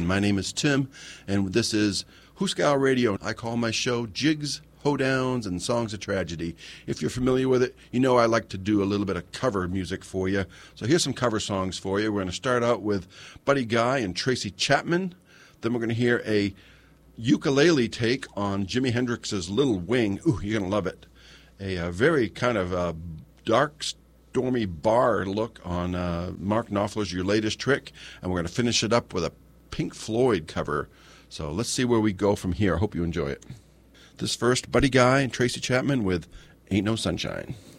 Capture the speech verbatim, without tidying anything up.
My name is Tim, and this is Hooskow Radio. I call my show Jigs, Hoedowns, and Songs of Tragedy. If you're familiar with it, you know I like to do a little bit of cover music for you. So here's some cover songs for you. We're going to start out with Buddy Guy and Tracy Chapman. Then we're going to hear a ukulele take on Jimi Hendrix's Little Wing. Ooh, you're going to love it. A, a very kind of uh, dark, stormy bar look on uh, Mark Knopfler's Your Latest Trick. And we're going to finish it up with a Pink Floyd cover. So let's see where we go from here. I hope you enjoy it. This first, Buddy Guy and Tracy Chapman with Ain't No Sunshine.